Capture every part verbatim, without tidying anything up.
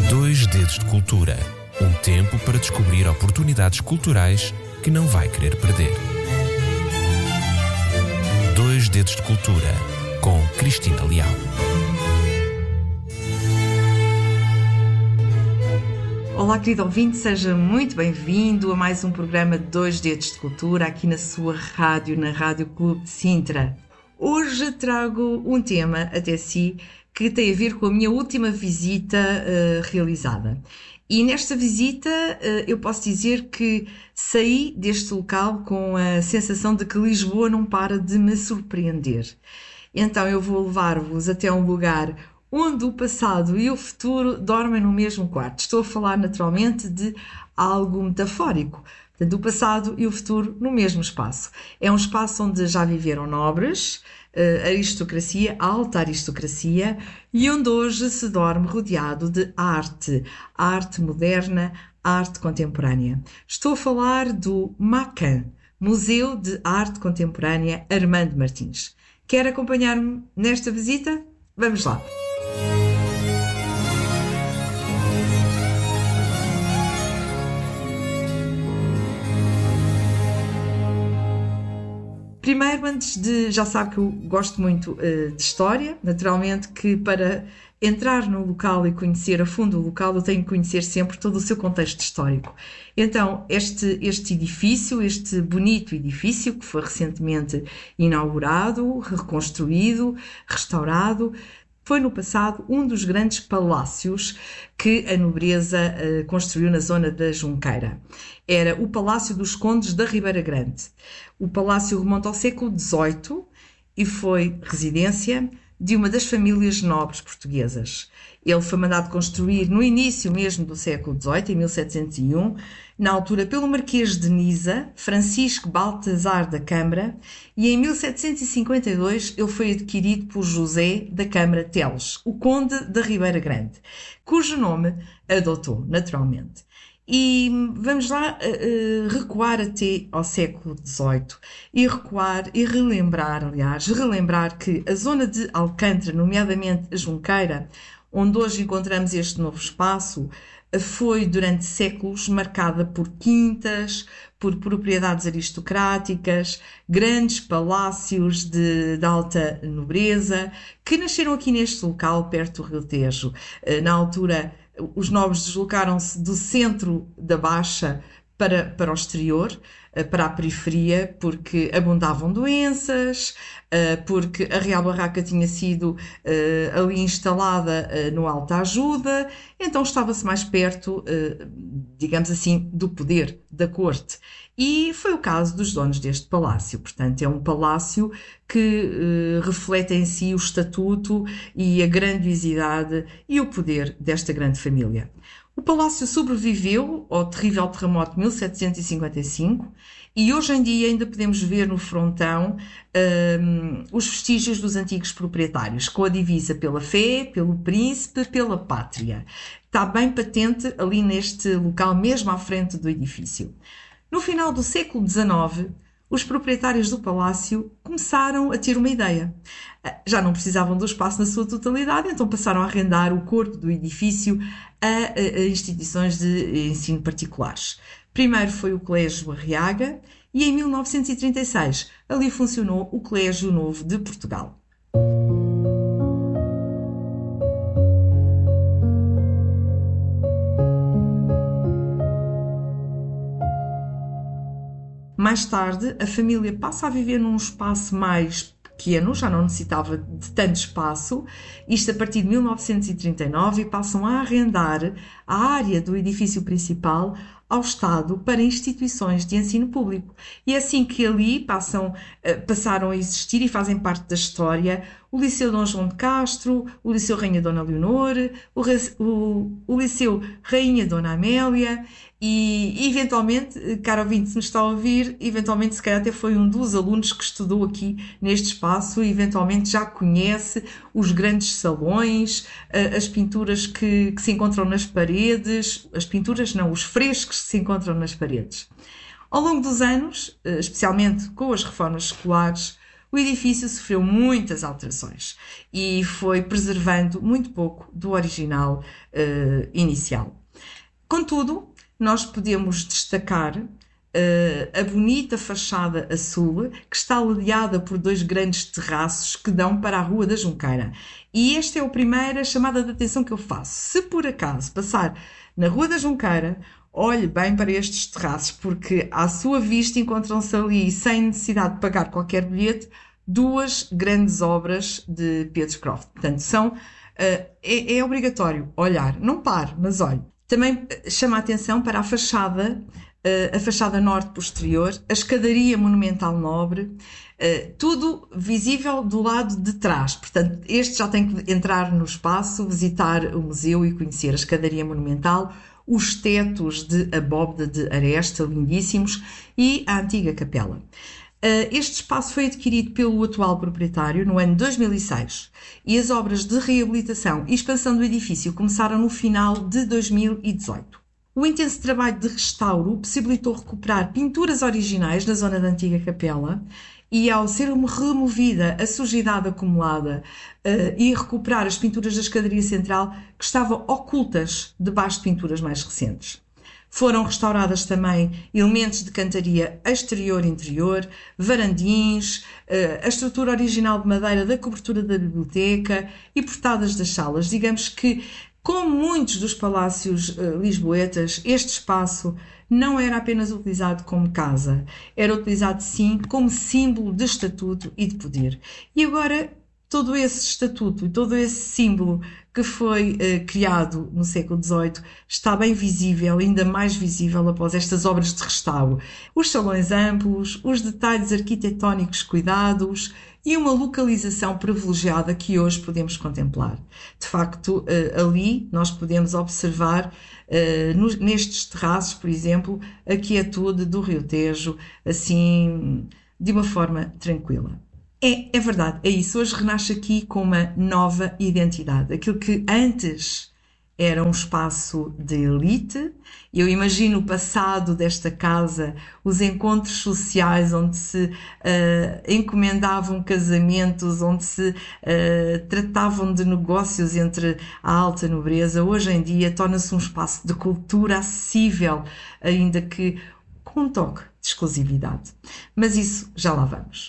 Dois Dedos de Cultura. Um tempo para descobrir oportunidades culturais que não vai querer perder. Dois Dedos de Cultura, com Cristina Leal. Olá, querido ouvinte, seja muito bem-vindo a mais um programa Dois Dedos de Cultura, aqui na sua rádio, na Rádio Clube de Sintra. Hoje trago um tema até si que tem a ver com a minha última visita uh, realizada. E nesta visita uh, eu posso dizer que saí deste local com a sensação de que Lisboa não para de me surpreender. Então eu vou levar-vos até um lugar onde o passado e o futuro dormem no mesmo quarto. Estou a falar naturalmente de algo metafórico. Portanto, o passado e o futuro no mesmo espaço. É um espaço onde já viveram nobres, aristocracia, alta aristocracia, e onde hoje se dorme rodeado de arte, arte moderna, arte contemporânea. Estou a falar do MACAN, Museu de Arte Contemporânea Armando Martins. Quer acompanhar-me nesta visita? Vamos lá! Primeiro, antes de... já sabe que eu gosto muito uh, de história, naturalmente que para entrar no local e conhecer a fundo o local eu tenho que conhecer sempre todo o seu contexto histórico. Então, este, este edifício, este bonito edifício que foi recentemente inaugurado, reconstruído, restaurado, foi no passado um dos grandes palácios que a nobreza uh, construiu na zona da Junqueira. Era o Palácio dos Condes da Ribeira Grande. O palácio remonta ao século dezoito e foi residência de uma das famílias nobres portuguesas. Ele foi mandado construir no início mesmo do século dezoito, em mil setecentos e um, na altura pelo Marquês de Nisa, Francisco Baltazar da Câmara, e em mil setecentos e cinquenta e dois ele foi adquirido por José da Câmara Teles, o Conde da Ribeira Grande, cujo nome adotou naturalmente. E vamos lá uh, recuar até ao século dezoito e recuar e relembrar, aliás, relembrar que a zona de Alcântara, nomeadamente a Junqueira, onde hoje encontramos este novo espaço, foi durante séculos marcada por quintas, por propriedades aristocráticas, grandes palácios de, de alta nobreza, que nasceram aqui neste local, perto do Rio Tejo. Na altura, os nobres deslocaram-se do centro da Baixa para, para o exterior, para a periferia, porque abundavam doenças, porque a Real Barraca tinha sido ali instalada no Alta Ajuda, então estava-se mais perto, digamos assim, do poder da corte. E foi o caso dos donos deste palácio. Portanto, é um palácio que reflete em si o estatuto e a grandiosidade e o poder desta grande família. O palácio sobreviveu ao terrível terremoto de mil setecentos e cinquenta e cinco e hoje em dia ainda podemos ver no frontão um, os vestígios dos antigos proprietários, com a divisa pela fé, pelo príncipe, pela pátria. Está bem patente ali neste local, mesmo à frente do edifício. No final do século dezenove, os proprietários do palácio começaram a ter uma ideia. Já não precisavam do espaço na sua totalidade, então passaram a arrendar o corpo do edifício a, a, a instituições de ensino particulares. Primeiro foi o Colégio Arriaga e em mil novecentos e trinta e seis ali funcionou o Colégio Novo de Portugal. Mais tarde, a família passa a viver num espaço mais pequeno, já não necessitava de tanto espaço, isto a partir de mil novecentos e trinta e nove, e passam a arrendar a área do edifício principal ao Estado para instituições de ensino público. E é assim que ali passam, passaram a existir e fazem parte da história o Liceu Dom João de Castro, o Liceu Rainha Dona Leonor, o, o, o Liceu Rainha Dona Amélia e, eventualmente, caro ouvinte, se nos está a ouvir, eventualmente, se calhar até foi um dos alunos que estudou aqui neste espaço e, eventualmente, já conhece os grandes salões, as pinturas que, que se encontram nas paredes, as pinturas não, os frescos que se encontram nas paredes. Ao longo dos anos, especialmente com as reformas escolares, o edifício sofreu muitas alterações e foi preservando muito pouco do original uh, inicial. Contudo, nós podemos destacar uh, a bonita fachada a sul, que está ladeada por dois grandes terraços que dão para a Rua da Junqueira. E esta é a primeira chamada de atenção que eu faço. Se por acaso passar na Rua da Junqueira, olhe bem para estes terraços, porque à sua vista encontram-se ali, sem necessidade de pagar qualquer bilhete, duas grandes obras de Pedro Croft. Portanto, são, uh, é, é obrigatório olhar, não pare, mas olhe. Também chama a atenção para a fachada, uh, a fachada norte posterior, a escadaria monumental nobre, uh, tudo visível do lado de trás. Portanto, este já tem que entrar no espaço, visitar o museu e conhecer a escadaria monumental, os tetos de abóbada de aresta, lindíssimos, e a antiga capela. Este espaço foi adquirido pelo atual proprietário no ano de dois mil e seis e as obras de reabilitação e expansão do edifício começaram no final de dois mil e dezoito. O intenso trabalho de restauro possibilitou recuperar pinturas originais na zona da antiga capela e, ao ser removida a sujidade acumulada uh, e recuperar as pinturas da escadaria central que estavam ocultas debaixo de pinturas mais recentes. Foram restauradas também elementos de cantaria exterior e interior, varandins, a estrutura original de madeira da cobertura da biblioteca e portadas das salas. Digamos que, como muitos dos palácios lisboetas, este espaço não era apenas utilizado como casa, era utilizado sim como símbolo de estatuto e de poder. E agora, todo esse estatuto e todo esse símbolo que foi uh, criado no século dezoito está bem visível, ainda mais visível após estas obras de restauro. Os salões amplos, os detalhes arquitetónicos cuidados e uma localização privilegiada que hoje podemos contemplar. De facto, uh, ali nós podemos observar uh, nos, nestes terraços, por exemplo, a quietude do Rio Tejo, assim, de uma forma tranquila. É, é verdade, é isso. Hoje renasce aqui com uma nova identidade. Aquilo que antes era um espaço de elite, eu imagino o passado desta casa, os encontros sociais onde se uh, encomendavam casamentos, onde se uh, tratavam de negócios entre a alta nobreza. Hoje em dia torna-se um espaço de cultura acessível, ainda que com um toque de exclusividade. Mas isso já lá vamos.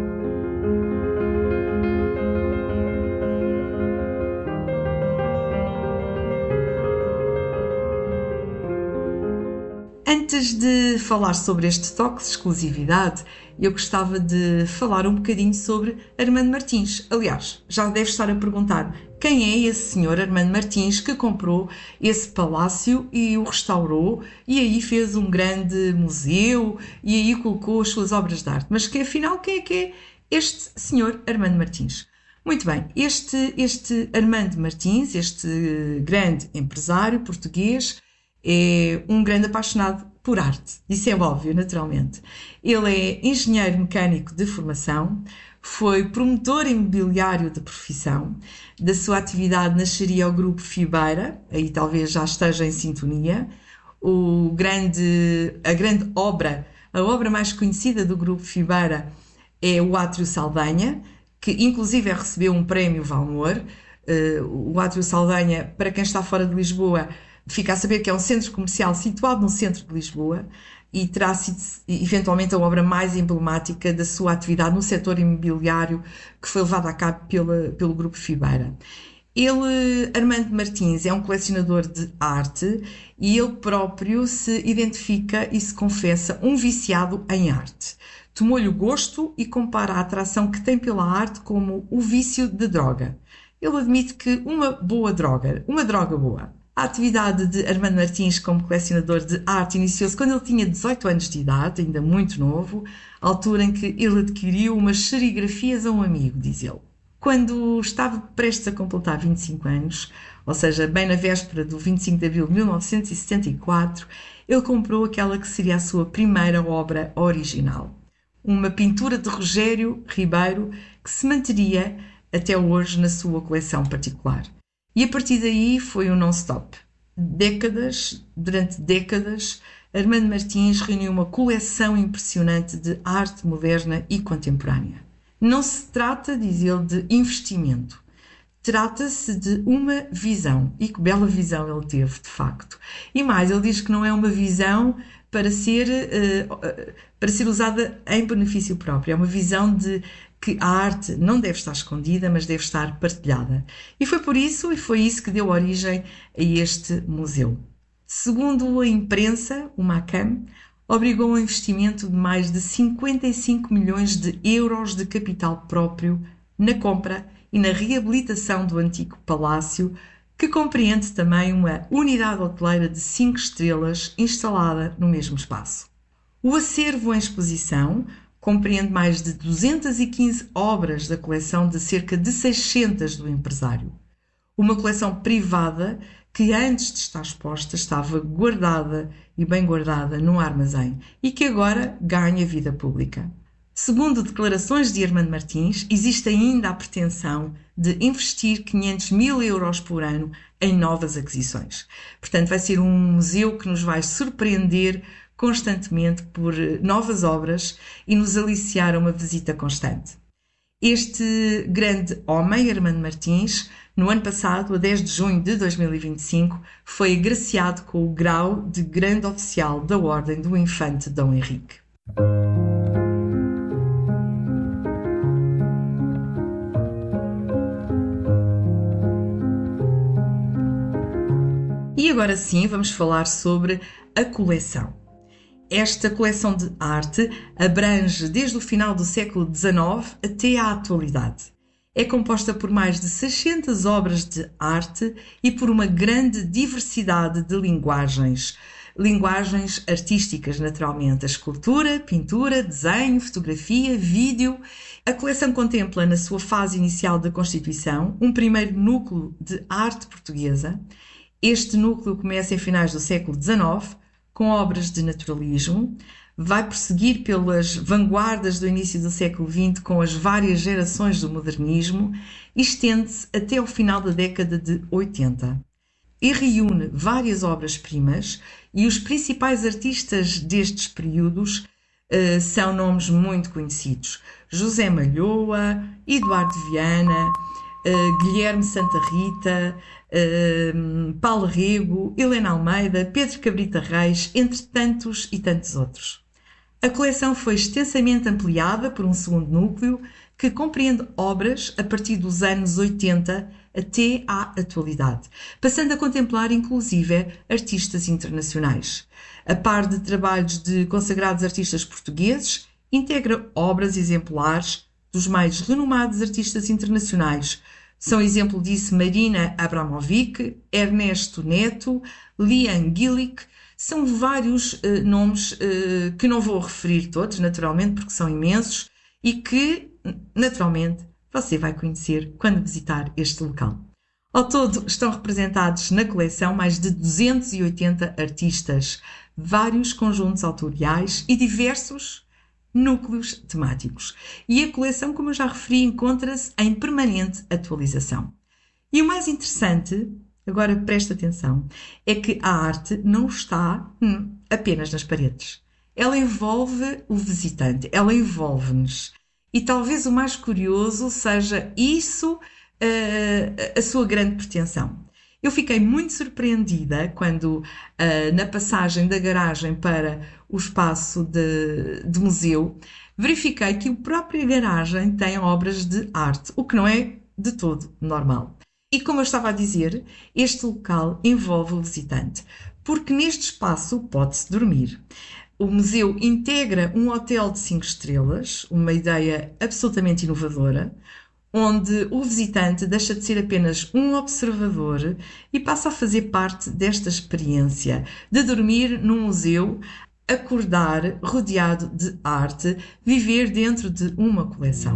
Antes de falar sobre este toque de exclusividade, eu gostava de falar um bocadinho sobre Armando Martins. Aliás, já deve estar a perguntar quem é esse senhor Armando Martins que comprou esse palácio e o restaurou e aí fez um grande museu e aí colocou as suas obras de arte. Mas que afinal quem é que é este senhor Armando Martins? Muito bem, este, este Armando Martins, este grande empresário português, é um grande apaixonado por arte. Isso é óbvio, naturalmente. Ele é engenheiro mecânico de formação, foi promotor imobiliário de profissão, da sua atividade nasceria o Grupo Fibeira, aí talvez já esteja em sintonia, o grande, a grande obra, a obra mais conhecida do Grupo Fibeira é o Átrio Saldanha, que inclusive recebeu um prémio Valmor. O Átrio Saldanha, para quem está fora de Lisboa, fica a saber que é um centro comercial situado no centro de Lisboa e terá sido eventualmente a obra mais emblemática da sua atividade no setor imobiliário que foi levada a cabo pela, pelo Grupo Fibeira. Ele, Armando Martins, é um colecionador de arte e ele próprio se identifica e se confessa um viciado em arte. Tomou-lhe o gosto e compara a atração que tem pela arte como o vício de droga. Ele admite que uma boa droga, uma droga boa. A atividade de Armando Martins como colecionador de arte iniciou-se quando ele tinha dezoito anos de idade, ainda muito novo, altura em que ele adquiriu umas serigrafias a um amigo, diz ele. Quando estava prestes a completar vinte e cinco anos, ou seja, bem na véspera do vinte e cinco de abril de mil novecentos e setenta e quatro, ele comprou aquela que seria a sua primeira obra original. Uma pintura de Rogério Ribeiro que se manteria até hoje na sua coleção particular. E a partir daí foi um non-stop. Décadas, durante décadas, Armando Martins reuniu uma coleção impressionante de arte moderna e contemporânea. Não se trata, diz ele, de investimento. Trata-se de uma visão. E que bela visão ele teve, de facto. E mais, ele diz que não é uma visão para ser, uh, para ser usada em benefício próprio. É uma visão de que a arte não deve estar escondida, mas deve estar partilhada. E foi por isso, e foi isso que deu origem a este museu. Segundo a imprensa, o MACAM obrigou a um investimento de mais de cinquenta e cinco milhões de euros de capital próprio na compra e na reabilitação do antigo palácio, que compreende também uma unidade hoteleira de cinco estrelas instalada no mesmo espaço. O acervo em exposição compreende mais de duzentas e quinze obras da coleção de cerca de seiscentas do empresário. Uma coleção privada que antes de estar exposta estava guardada e bem guardada num armazém e que agora ganha vida pública. Segundo declarações de Armando Martins, existe ainda a pretensão de investir quinhentos mil euros por ano em novas aquisições. Portanto, vai ser um museu que nos vai surpreender constantemente por novas obras e nos aliciar a uma visita constante. Este grande homem, Armando Martins, no ano passado, a dez de junho de dois mil e vinte e cinco, foi agraciado com o grau de grande oficial da Ordem do Infante Dom Henrique. E agora sim, vamos falar sobre a coleção. Esta coleção de arte abrange desde o final do século dezenove até à atualidade. É composta por mais de seiscentas obras de arte e por uma grande diversidade de linguagens. Linguagens artísticas, naturalmente, a escultura, pintura, desenho, fotografia, vídeo. A coleção contempla, na sua fase inicial da constituição, um primeiro núcleo de arte portuguesa. Este núcleo começa em finais do século dezenove, com obras de naturalismo, vai prosseguir pelas vanguardas do início do século vinte com as várias gerações do modernismo e estende-se até ao final da década de oitenta. E reúne várias obras-primas e os principais artistas destes períodos uh, são nomes muito conhecidos. José Malhoa, Eduardo Viana, uh, Guilherme Santa Rita, uh, Paulo Rego, Helena Almeida, Pedro Cabrita Reis, entre tantos e tantos outros. A coleção foi extensamente ampliada por um segundo núcleo que compreende obras a partir dos anos oitenta até à atualidade, passando a contemplar inclusive artistas internacionais. A par de trabalhos de consagrados artistas portugueses, integra obras exemplares dos mais renomados artistas internacionais. São exemplo disso Marina Abramovic, Ernesto Neto, Lian Gillick. São vários uh, nomes uh, que não vou referir todos, naturalmente, porque são imensos e que, naturalmente, você vai conhecer quando visitar este local. Ao todo, estão representados na coleção mais de duzentos e oitenta artistas, vários conjuntos autoriais e diversos núcleos temáticos. E a coleção, como eu já referi, encontra-se em permanente atualização. E o mais interessante, agora presta atenção, é que a arte não está hum, apenas nas paredes. Ela envolve o visitante, ela envolve-nos. E talvez o mais curioso seja isso, uh, a sua grande pretensão. Eu fiquei muito surpreendida quando, uh, na passagem da garagem para o espaço de, de museu, verifiquei que a própria garagem tem obras de arte, o que não é de todo normal. E como eu estava a dizer, este local envolve o visitante, porque neste espaço pode-se dormir. O museu integra um hotel de cinco estrelas, uma ideia absolutamente inovadora, onde o visitante deixa de ser apenas um observador e passa a fazer parte desta experiência de dormir num museu, acordar rodeado de arte, viver dentro de uma coleção.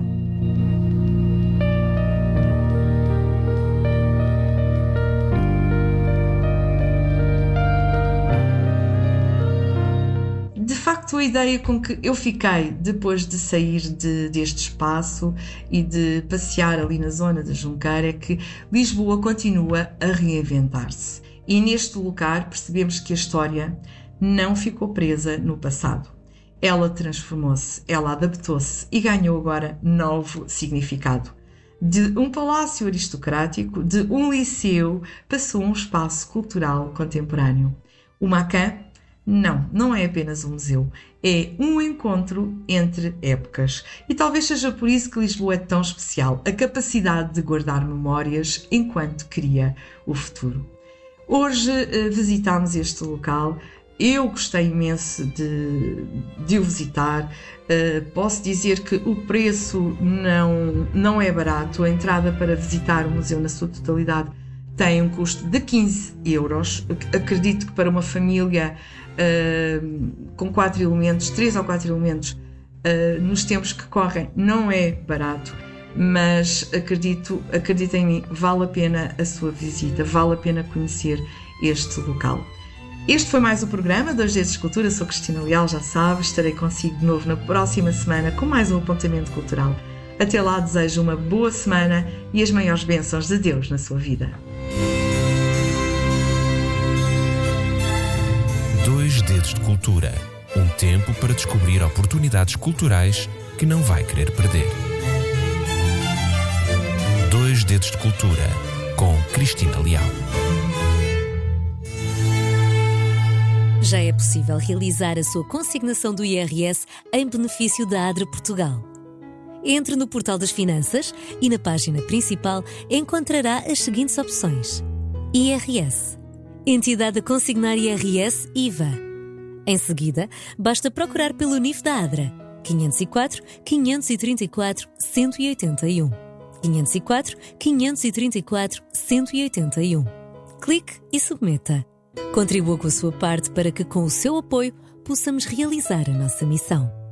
De facto, a ideia com que eu fiquei depois de sair de, deste espaço e de passear ali na zona da Junqueira é que Lisboa continua a reinventar-se. E neste lugar percebemos que a história não ficou presa no passado. Ela transformou-se, ela adaptou-se e ganhou agora novo significado. De um palácio aristocrático, de um liceu, passou a um espaço cultural contemporâneo. O Macan, não, não é apenas um museu, é um encontro entre épocas. E talvez seja por isso que Lisboa é tão especial, a capacidade de guardar memórias enquanto cria o futuro. Hoje uh, visitámos este local. Eu gostei imenso de, de o visitar. Uh, posso dizer que o preço não, não é barato. A entrada para visitar o museu na sua totalidade tem um custo de quinze euros. Acredito que para uma família uh, com quatro elementos, três ou quatro elementos, uh, nos tempos que correm, não é barato. Mas acredito, acredito em mim, vale a pena a sua visita, vale a pena conhecer este local. Este foi mais o programa Dois Dedos de Cultura. Sou Cristina Leal, já sabe, estarei consigo de novo na próxima semana com mais um apontamento cultural. Até lá, desejo uma boa semana e as maiores bênçãos de Deus na sua vida. Dois Dedos de Cultura. Um tempo para descobrir oportunidades culturais que não vai querer perder. Dois Dedos de Cultura, com Cristina Leal. Já é possível realizar a sua consignação do I R S em benefício da ADRA Portugal. Entre no portal das finanças e na página principal encontrará as seguintes opções: I R S, Entidade a consignar I R S I V A. Em seguida, basta procurar pelo N I F da ADRA quinhentos e quatro, quinhentos e trinta e quatro, cento e oitenta e um. quinhentos e quatro, quinhentos e trinta e quatro, cento e oitenta e um. Clique e submeta. Contribua com a sua parte para que, com o seu apoio, possamos realizar a nossa missão.